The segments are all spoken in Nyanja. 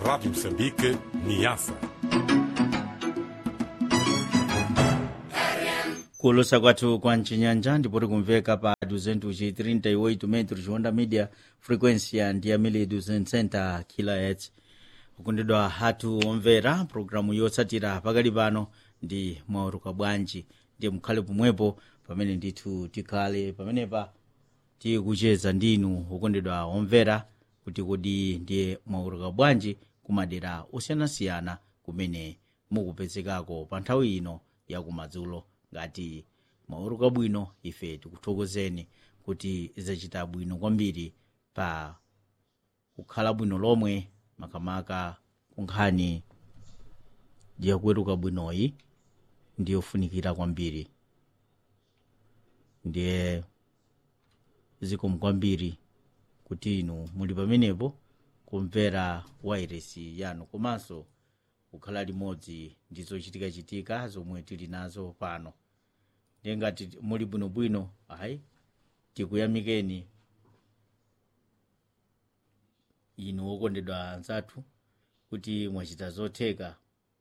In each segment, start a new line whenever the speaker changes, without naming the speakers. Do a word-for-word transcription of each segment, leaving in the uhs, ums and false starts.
Rádio Moçambique, Niassa.
Kulosa kwathu kwa Chinyanja ndipoti kumveka pa duzentos e trinta e oito metros onda media frequência ndi ya mille duzentos e sessenta kilohertz. Ukundidwa hatu omvera programu yotsatira pakali pano ndi mwaweruka bwanji ndiye mukhale pomwepo pamene ndithu tikhale pamenepa tikucheza ndinu ukundidwa omvera kuti kodi ndiye mwaweruka bwanji kumadera osiyanasiyana kumene mukupezekako pa nthawi ino ya kumadzulo. Ngati mwaweruka bwino ife tikuthokozeni kuti zachita bwino kwambiri pa kukhala bwino lomwe makamaka kunkhani ndiye kuweruka bwinoyi ndiyofunikira kwambiri. Ndiye zikomo kwambiri kuti inu muli pamenepo kumvera wairesi yanu komanso kukhala limodzi ndi zochitika-chitika zomwe tili nazo pano. Ndiye ngati muli bwinobwino ayi tikuyamikeni inu okondedwa anzathu kuti mwachita zotheka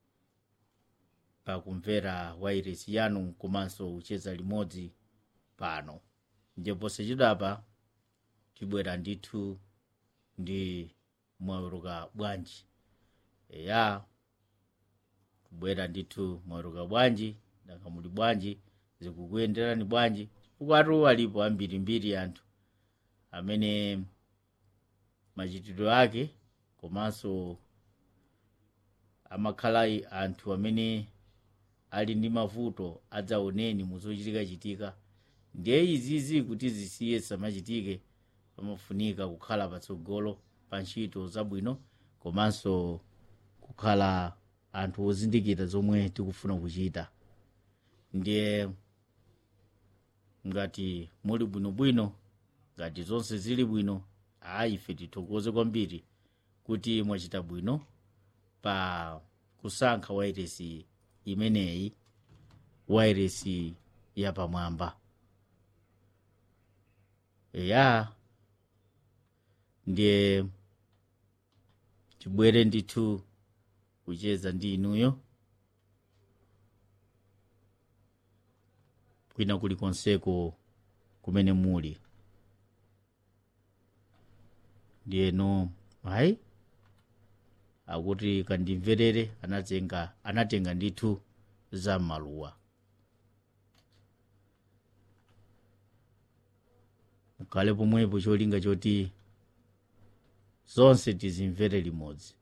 pakumvera wairesi yanu komanso kucheza limodzi pano. Ndipo sechidapa tibwera ndithu ndi mwaweruka bwanji. Eya kubwera ndithu mwaweruka bwanji nanga muli bwanji zikukuyenderani bwanji ukwatu alipo ambirimbiri anthu amene machitidwe ake komanso amakhala anthu amene ali ndi mavuto adzaoneni muzochitika-chitika. Ndiye izizi kuti zisiye samachitike pamafunika kukhala patsogolo pa ntchito zabwino komanso kukhala anthu ozindikira zomwe tikufuna kuchita. Ndiye ngati muli bwinobwino ngati zonse zili bwino ayi ife tithokoze kwambiri kuti mwachita bwino pa kusankha wairesi imeneyi wairesi yapamwamba. Eya ndiye tibwere ndithu kucheza ndi inuyo kwina kulikonseko kumene muli. Ndiyeno ayi akuti kandimverere anatenga anatenga ndithu za maluwa. Mukhale pomwepo cholinga choti zonse tizimvere limodzi.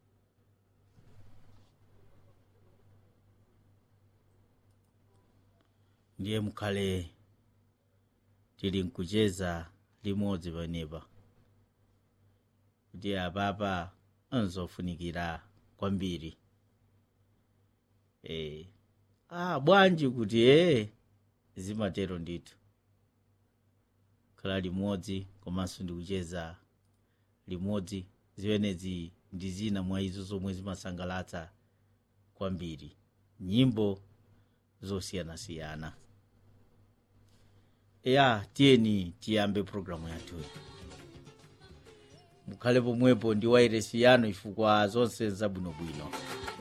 Ndiye mukhale tili nkucheza limodzi panepa kuti apapa nzofunikira kwambiri. Eh ah bwanji kuti eh zimatero ndithu khala limodzi komanso ndikucheza limodzi zimenezi ndi zina mwa izo zomwe zimasangalatsa kwambiri nyimbo zosiyanasiyana. Eya tiyeni tiyambe programu yathu. Mukhale pomwepo ndi wairesi yanu ifukwa zonse zabwinobwino.